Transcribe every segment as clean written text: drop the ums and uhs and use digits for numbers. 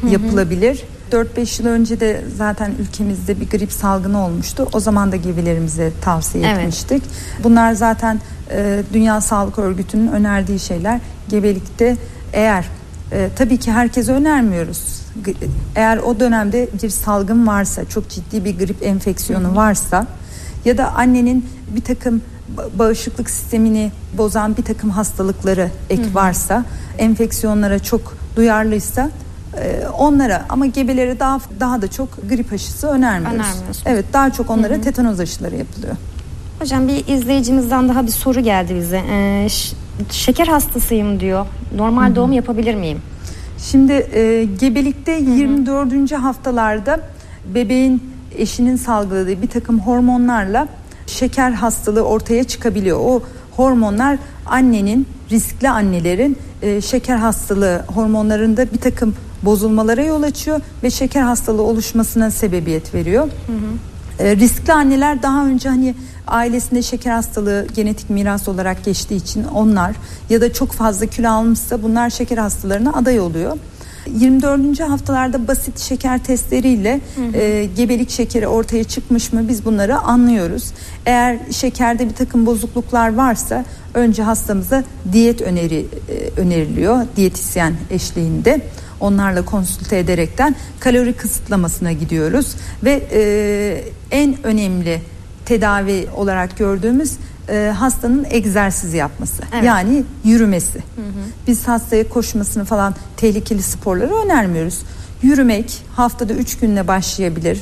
yapılabilir. 4-5 yıl önce de zaten ülkemizde bir grip salgını olmuştu. O zaman da gebelerimize tavsiye etmiştik. Bunlar zaten Dünya Sağlık Örgütü'nün önerdiği şeyler. Gebelikte eğer tabii ki herkese önermiyoruz. Eğer o dönemde bir salgın varsa, çok ciddi bir grip enfeksiyonu varsa ya da annenin bir takım bağışıklık sistemini bozan bir takım hastalıkları varsa, enfeksiyonlara çok duyarlıysa onlara, ama gebelere daha da çok grip aşısı önermiyoruz. Evet, daha çok onlara tetanoz aşıları yapılıyor. Hocam, bir izleyicimizden daha bir soru geldi bize. Şeker hastasıyım diyor. Normal doğum yapabilir miyim? Şimdi gebelikte 24. haftalarda bebeğin, eşinin salgıladığı bir takım hormonlarla şeker hastalığı ortaya çıkabiliyor. O hormonlar riskli annelerin şeker hastalığı hormonlarında bir takım bozulmalara yol açıyor ve şeker hastalığı oluşmasına sebebiyet veriyor. Riskli anneler daha önce ailesinde şeker hastalığı genetik miras olarak geçtiği için onlar, ya da çok fazla kilo almışsa bunlar şeker hastalarına aday oluyor. 24. haftalarda basit şeker testleriyle gebelik şekeri ortaya çıkmış mı, biz bunları anlıyoruz. Eğer şekerde bir takım bozukluklar varsa önce hastamıza diyet öneriliyor, diyetisyen eşliğinde. Onlarla konsülte ederekten kalori kısıtlamasına gidiyoruz ve en önemli tedavi olarak gördüğümüz hastanın egzersiz yapması, yani yürümesi. Biz hastaya koşmasını falan, tehlikeli sporları önermiyoruz. Yürümek haftada 3 günle başlayabilir.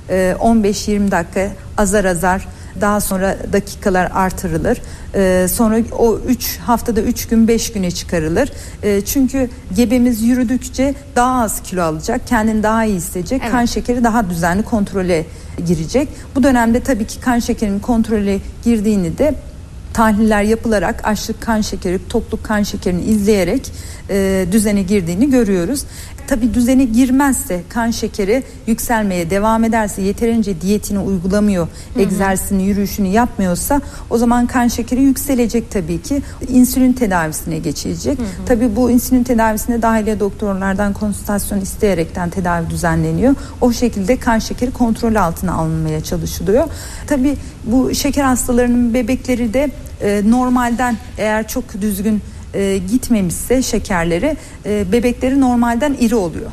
15-20 dakika azar azar, daha sonra dakikalar artırılır. Sonra o haftada 3 gün 5 güne çıkarılır. Çünkü gebemiz yürüdükçe daha az kilo alacak, kendini daha iyi hissedecek, kan şekeri daha düzenli kontrole girecek. Bu dönemde tabii ki kan şekerinin kontrole girdiğini de tahliller yapılarak, açlık kan şekeri, tokluk kan şekerini izleyerek düzene girdiğini görüyoruz. Tabii düzene girmezse, kan şekeri yükselmeye devam ederse, yeterince diyetini uygulamıyor, egzersizini, yürüyüşünü yapmıyorsa, o zaman kan şekeri yükselecek tabii ki. İnsülin tedavisine geçilecek. Tabii bu insülin tedavisine dahiliye doktorlardan konsültasyon isteyerekten tedavi düzenleniyor. O şekilde kan şekeri kontrol altına alınmaya çalışılıyor. Tabii bu şeker hastalarının bebekleri de normalden, eğer çok düzgün gitmemişse şekerleri, bebekleri normalden iri oluyor.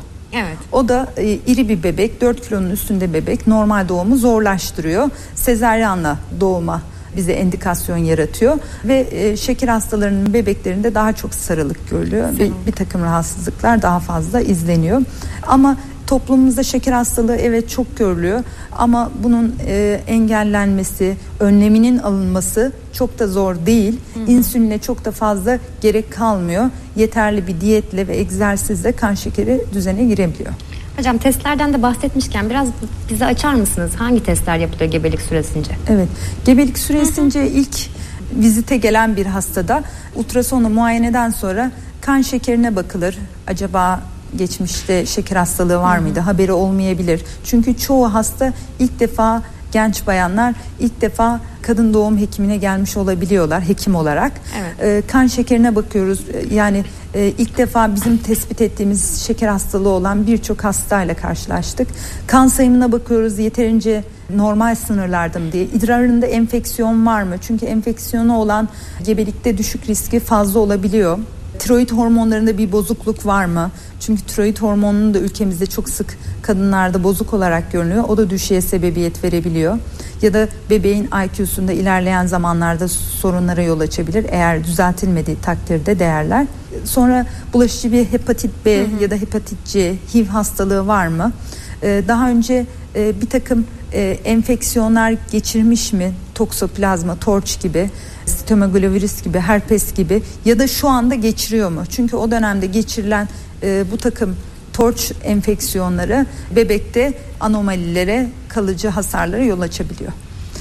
O da iri bir bebek, 4 kilonun üstünde bebek normal doğumu zorlaştırıyor. Sezaryenle doğuma bize endikasyon yaratıyor ve şeker hastalarının bebeklerinde daha çok sarılık görülüyor. Bir takım rahatsızlıklar daha fazla izleniyor. Ama toplumumuzda şeker hastalığı evet çok görülüyor, ama bunun engellenmesi, önleminin alınması çok da zor değil. İnsüline çok da fazla gerek kalmıyor. Yeterli bir diyetle ve egzersizle kan şekeri düzene girebiliyor. Hocam, testlerden de bahsetmişken biraz bize açar mısınız? Hangi testler yapılıyor gebelik süresince? Evet, gebelik süresince ilk vizite gelen bir hastada ultrasonla muayeneden sonra kan şekerine bakılır. Acaba geçmişte şeker hastalığı var mıydı? Haberi olmayabilir. Çünkü çoğu hasta ilk defa, genç bayanlar ilk defa kadın doğum hekimine gelmiş olabiliyorlar hekim olarak. Kan şekerine bakıyoruz. Yani ilk defa bizim tespit ettiğimiz şeker hastalığı olan birçok hastayla karşılaştık. Kan sayımına bakıyoruz, yeterince normal sınırlarda mı diye. İdrarında enfeksiyon var mı? Çünkü enfeksiyonu olan gebelikte düşük riski fazla olabiliyor. Tiroid hormonlarında bir bozukluk var mı? Çünkü tiroid hormonunun da ülkemizde çok sık kadınlarda bozuk olarak görünüyor. O da düşüğe sebebiyet verebiliyor. Ya da bebeğin IQ'sunda ilerleyen zamanlarda sorunlara yol açabilir. Eğer düzeltilmediği takdirde değerler. Sonra bulaşıcı bir hepatit B ya da hepatit C, HIV hastalığı var mı? Daha önce bir takım enfeksiyonlar geçirmiş mi? Toksoplazma, torç gibi, sitomegalovirüs gibi, herpes gibi, ya da şu anda geçiriyor mu? Çünkü o dönemde geçirilen bu takım torç enfeksiyonları bebekte anomalilere, kalıcı hasarlara yol açabiliyor.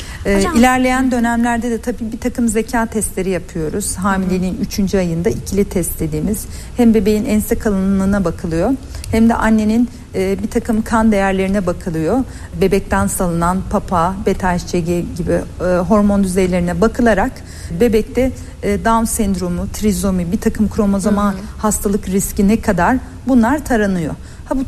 İlerleyen dönemlerde de tabii bir takım zeka testleri yapıyoruz. Hamileliğin 3. ayında ikili test dediğimiz, hem bebeğin ense kalınlığına bakılıyor hem de annenin bir takım kan değerlerine bakılıyor. Bebekten salınan PAPA, beta HCG gibi hormon düzeylerine bakılarak bebekte Down sendromu, trizomi, bir takım kromozoma hastalık riski ne kadar, bunlar taranıyor.